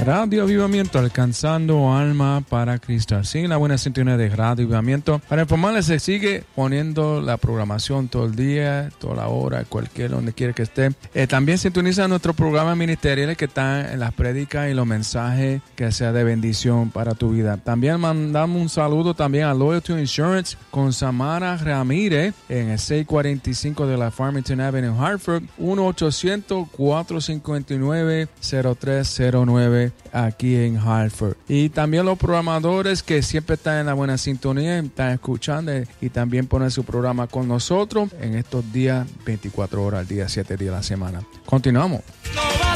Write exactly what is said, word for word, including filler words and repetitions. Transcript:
Radio Avivamiento, alcanzando alma para Cristo. Sí, la buena sintonía de Radio Avivamiento. Para informarles, se sigue poniendo la programación todo el día, toda la hora, cualquier donde quiera que esté. Eh, también sintoniza nuestros programas ministeriales que están en las prédicas y los mensajes que sea de bendición para tu vida. También mandamos un saludo también a Loyalty Insurance con Samara Ramírez en el seiscientos cuarenta y cinco de la Farmington Avenue en Hartford, uno ochocientos, cuatro cinco nueve, cero tres cero nueve aquí en Hartford. Y también los programadores que siempre están en la buena sintonía, están escuchando y también ponen su programa con nosotros en estos días, veinticuatro horas al día, siete días a la semana. Continuamos.